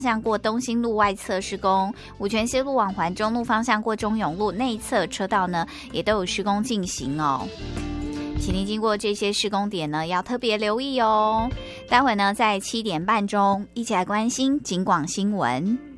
向过东兴路外侧施工，五权西路往环中路方向过中永路内侧车道呢，也都有施工进行哦。请您经过这些施工点呢，要特别留意哦。待会呢，在7点半钟，一起来关心警广新闻。